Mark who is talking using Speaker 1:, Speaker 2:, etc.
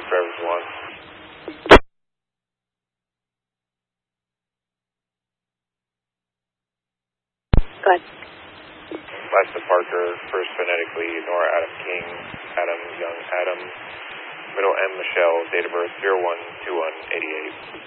Speaker 1: drivers 1.
Speaker 2: Go ahead.
Speaker 1: Last departure, first phonetically, Nora Adam King, Adam Young Adam, middle M Michelle, date of birth 01/21/88.